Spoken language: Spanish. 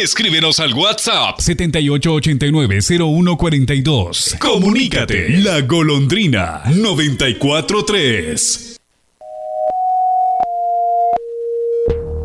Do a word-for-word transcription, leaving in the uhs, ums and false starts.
Escríbenos al WhatsApp setenta y ocho ochenta y nueve cero uno cuarenta y dos. Comunícate. La Golondrina noventa y cuatro tres.